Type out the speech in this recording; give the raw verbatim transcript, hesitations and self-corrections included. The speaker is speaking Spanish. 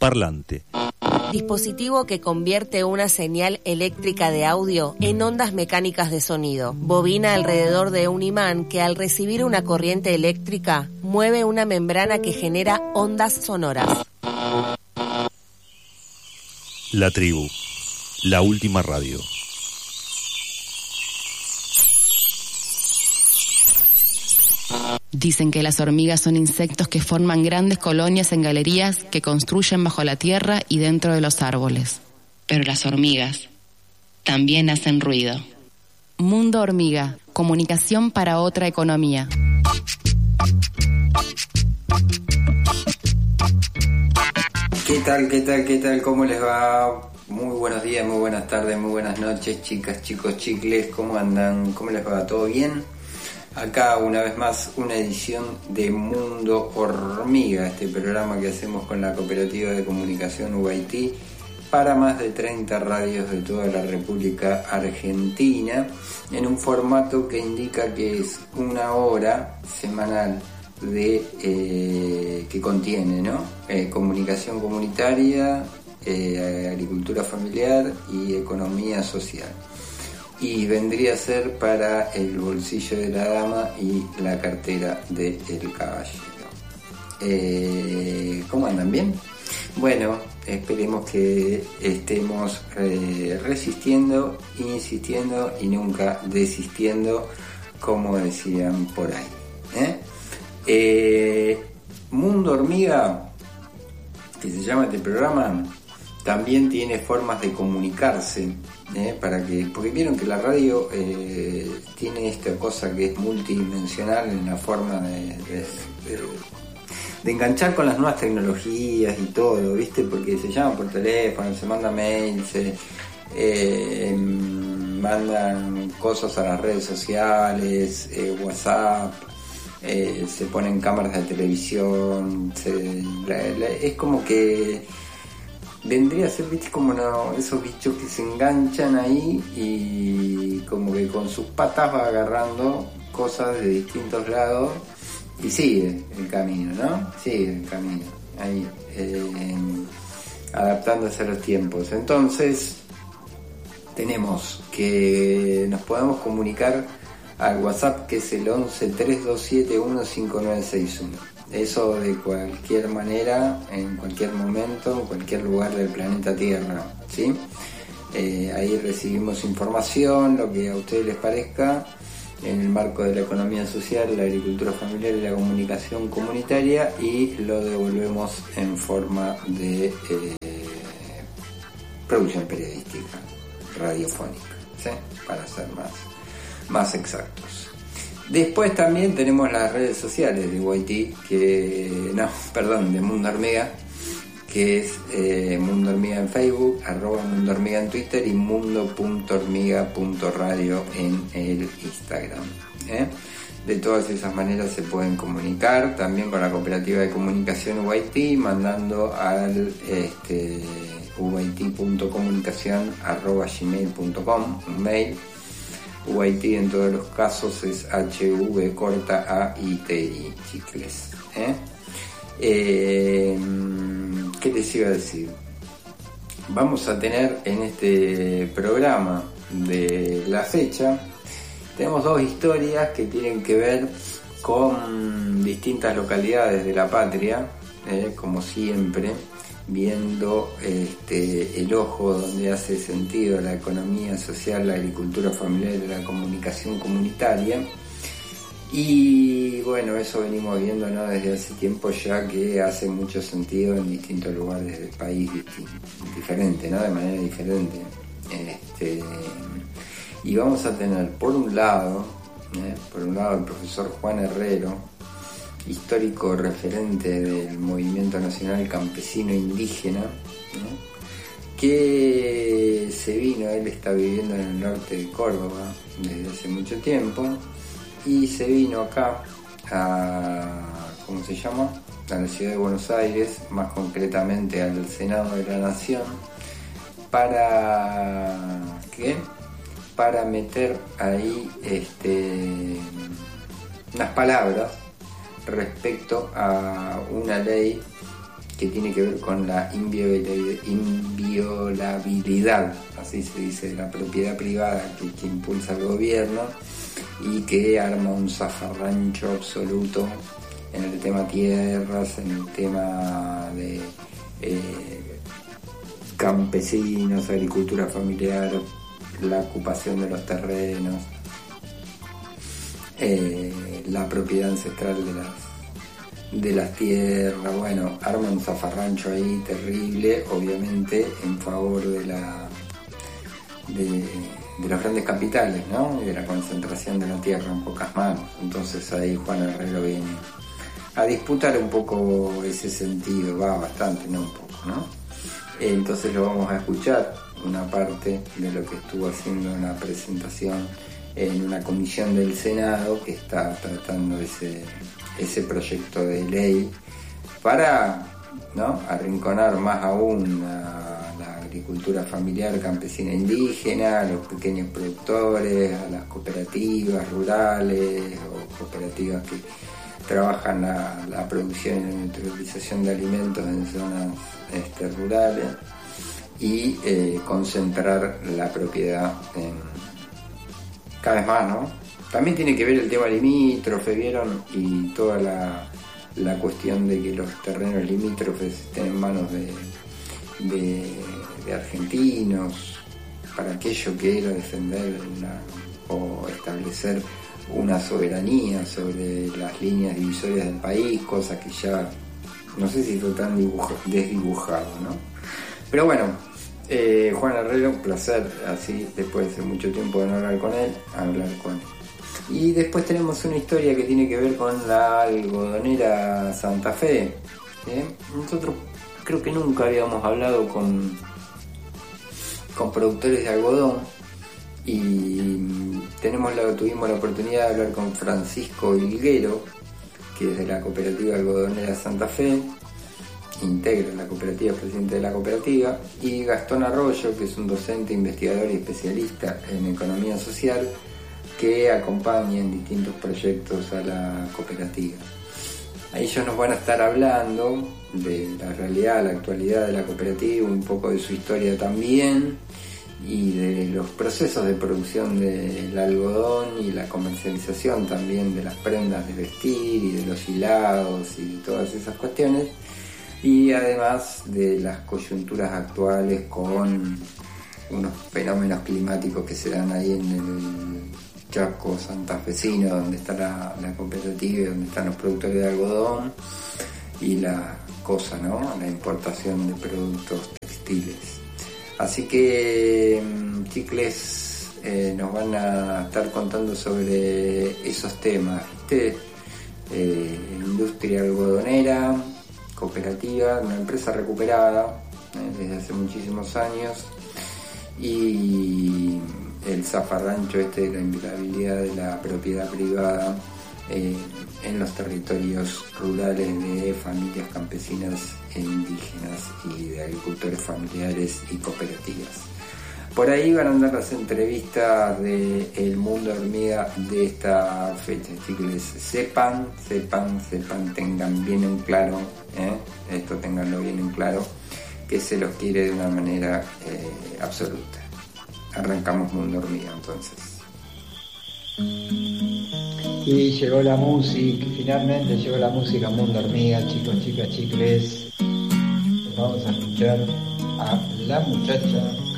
Parlante. Dispositivo que convierte una señal eléctrica de audio en ondas mecánicas de sonido. Bobina alrededor de un imán que al recibir una corriente eléctrica mueve una membrana que genera ondas sonoras. La Tribu, la última radio. Dicen que las hormigas son insectos que forman grandes colonias en galerías que construyen bajo la tierra y dentro de los árboles. Pero las hormigas también hacen ruido. Mundo Hormiga, comunicación para otra economía. ¿Qué tal, qué tal, qué tal? ¿Cómo les va? Muy buenos días, muy buenas tardes, muy buenas noches, chicas, chicos, chicles. ¿Cómo andan? ¿Cómo les va? ¿Todo bien? Acá una vez más una edición de Mundo Hormiga, este programa que hacemos con la Cooperativa de Comunicación U I T para más de treinta radios de toda la República Argentina, en un formato que indica que es una hora semanal de eh, que contiene, ¿no? Eh, comunicación comunitaria, eh, agricultura familiar y economía social. Y vendría a ser para el bolsillo de la dama y la cartera del caballero. Eh, ¿Cómo andan? ¿Bien? Bueno, esperemos que estemos eh, resistiendo, insistiendo y nunca desistiendo, como decían por ahí. ¿eh? Eh, Mundo Hormiga, que se llama este programa, también tiene formas de comunicarse. Eh, para que, porque vieron que la radio eh, tiene esta cosa que es multidimensional en la forma de, de, de, de enganchar con las nuevas tecnologías y todo, ¿viste? Porque se llama por teléfono, se manda mail, se eh, mandan cosas a las redes sociales, eh, WhatsApp, eh, se ponen cámaras de televisión, se, la, la, es como que vendría a ser, viste, como no, esos bichos que se enganchan ahí y como que con sus patas va agarrando cosas de distintos lados y sigue el camino, ¿no? Sigue el camino, ahí, eh, adaptándose a los tiempos. Entonces, tenemos que nos podemos comunicar al WhatsApp, que es el once, tres dos siete, uno cinco nueve seis uno. Eso de cualquier manera, en cualquier momento, en cualquier lugar del planeta Tierra, ¿sí? Eh, ahí recibimos información, lo que a ustedes les parezca, en el marco de la economía social, la agricultura familiar y la comunicación comunitaria, y lo devolvemos en forma de eh, producción periodística, radiofónica, ¿sí? Para ser más, más exactos. Después también tenemos las redes sociales de U I T, que, no, perdón, de Mundo Hormiga, que es eh, Mundo Hormiga en Facebook, arroba Mundo Hormiga en Twitter y mundo punto hormiga punto radio en el Instagram. ¿eh? De todas esas maneras se pueden comunicar también con la Cooperativa de Comunicación U I T, mandando al este, u i t punto comunicación arroba gmail punto com, un mail. U I T en todos los casos es H V corta A I T I, chicles. ¿eh? Eh, ¿Qué les iba a decir? Vamos a tener en este programa de la fecha, tenemos dos historias que tienen que ver con distintas localidades de la patria, eh, como siempre, viendo este, el ojo donde hace sentido la economía social, la agricultura familiar y la comunicación comunitaria. Y bueno, eso venimos viendo, ¿no? Desde hace tiempo ya, que hace mucho sentido en distintos lugares del país, diferente, ¿no? De manera diferente. Este, y vamos a tener, por un lado, ¿eh? por un lado el profesor Juan Herrero, histórico referente del movimiento nacional campesino indígena, ¿no? que se vino, él está viviendo en el norte de Córdoba desde hace mucho tiempo, y se vino acá a, ¿cómo se llama?, a la ciudad de Buenos Aires, más concretamente al Senado de la Nación, para ¿qué? para meter ahí este, unas palabras respecto a una ley que tiene que ver con la inviolabilidad, así se dice, de la propiedad privada que, que impulsa el gobierno y que arma un zafarrancho absoluto en el tema tierras, en el tema de eh, campesinos, agricultura familiar, la ocupación de los terrenos, eh, la propiedad ancestral de las de las tierras. Bueno, arma un zafarrancho ahí terrible, obviamente en favor de la de, de las grandes capitales, ¿no? Y de la concentración de la tierra en pocas manos. Entonces ahí Juan Herrero viene a disputar un poco ese sentido, va bastante, no un poco, ¿no? Entonces lo vamos a escuchar, una parte de lo que estuvo haciendo en la presentación en una comisión del Senado que está tratando ese ese proyecto de ley para, ¿no?, arrinconar más aún a la agricultura familiar campesina indígena, a los pequeños productores, a las cooperativas rurales o cooperativas que trabajan la, la producción y la neutralización de alimentos en zonas este, rurales y eh, concentrar la propiedad en cada vez más, ¿no? También tiene que ver el tema limítrofe, ¿vieron? Y toda la, la cuestión de que los terrenos limítrofes estén en manos de, de, de argentinos, para aquello que era defender una, o establecer una soberanía sobre las líneas divisorias del país, cosa que ya no sé si fue tan dibujo, desdibujado, ¿no? Pero bueno, eh, Juan Herrero, un placer, así después de mucho tiempo de no hablar con él, hablar con él. Y después tenemos una historia que tiene que ver con la algodonera Santa Fe. ¿Sí? Nosotros creo que nunca habíamos hablado con, con productores de algodón y tenemos la, tuvimos la oportunidad de hablar con Francisco Hilguero, que es de la cooperativa algodonera Santa Fe, integra la cooperativa, presidente de la cooperativa, y Gastón Arroyo, que es un docente, investigador y especialista en economía social, que acompaña en distintos proyectos a la cooperativa. Ellos nos van a estar hablando de la realidad, la actualidad de la cooperativa, un poco de su historia también, y de los procesos de producción del algodón y la comercialización también de las prendas de vestir y de los hilados y todas esas cuestiones, y además de las coyunturas actuales con unos fenómenos climáticos que se dan ahí en el Chaco santafesino, donde está la, la cooperativa y donde están los productores de algodón, y la cosa, ¿no?, la importación de productos textiles. Así que chicles eh, nos van a estar contando sobre esos temas, ¿viste? Eh, industria algodonera, cooperativa, una empresa recuperada eh, desde hace muchísimos años, y el zafarrancho este de la inviolabilidad de la propiedad privada eh, en los territorios rurales de familias campesinas e indígenas y de agricultores familiares y cooperativas. Por ahí van a andar las entrevistas de El Mundo Hormiga de esta fecha, chicles. Sepan, sepan, sepan, tengan bien en claro, ¿eh? esto tenganlo bien en claro, que se los quiere de una manera eh, absoluta. Arrancamos Mundo Hormiga entonces. Y llegó la música, finalmente llegó la música Mundo Hormiga, chicos, chicas, chicles. Vamos a escuchar a la muchacha